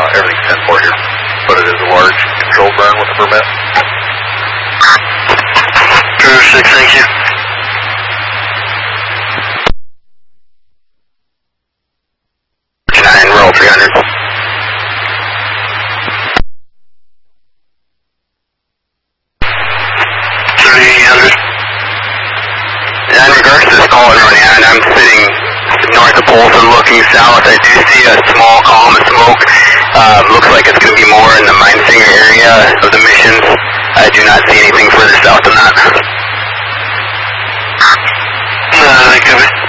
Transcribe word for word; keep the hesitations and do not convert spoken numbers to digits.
everything's ten four here, but it is a large controlled burn with a permit. Drew six, thank you. nine, roll three hundred. three hundred. Yeah, in regards to this call, and I'm sitting north of Polson looking south. I do see a small column of smoke. Uh, looks like it's going to be more in the Minesinger area of the missions. I do not see anything further south than that. Uh,